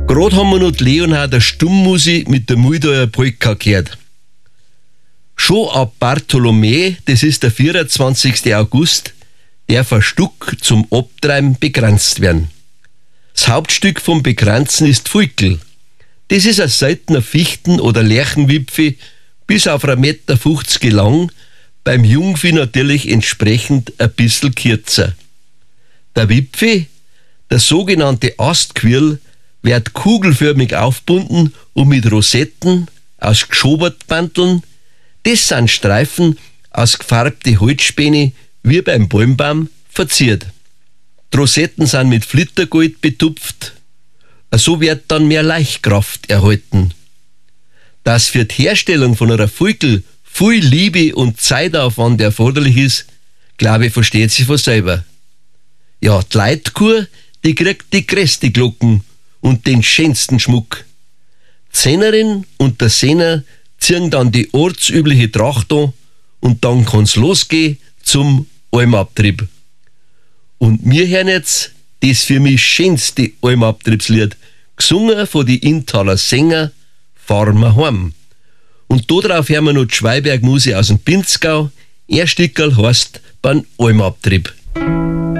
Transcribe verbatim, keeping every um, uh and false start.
Gerade haben wir noch die Leonharder Stummmusik mit der Muldaer Polka gehört. Schon ab Bartholomä, das ist der vierundzwanzigsten August, darf ein Stück zum Abtreiben begrenzt werden. Das Hauptstück vom Begrenzen ist Fulkel. Das ist ein seltener Fichten- oder Lärchenwipfel, bis auf ein Meter fünfzig lang, beim Jungvieh natürlich entsprechend ein bisschen kürzer. Der Wipfel, der sogenannte Astquirl, wird kugelförmig aufbunden und mit Rosetten aus Geschobertbanteln, das sind Streifen aus gefärbte Holzspäne wie beim Bäumbaum verziert. Die Rosetten sind mit Flittergold betupft, so wird dann mehr Leichtkraft erhalten. Dass für die Herstellung von einer Fulkel viel Liebe und Zeitaufwand erforderlich ist, glaube ich, versteht sich von selber. Ja, die Leitkur, die kriegt die größte Glocken und den schönsten Schmuck. Die Sännerin und der Sänger ziehen dann die ortsübliche Tracht an und dann kann's losgehen zum Almabtrieb. Und wir hören jetzt das für mich schönste Almabtriebslied, gesungen von die Inntaler Sänger Fahren wir heim. Und da drauf hören wir noch die Schweiberg-Musik aus dem Pinzgau. Ein Stückerl heißt beim Almabtrieb.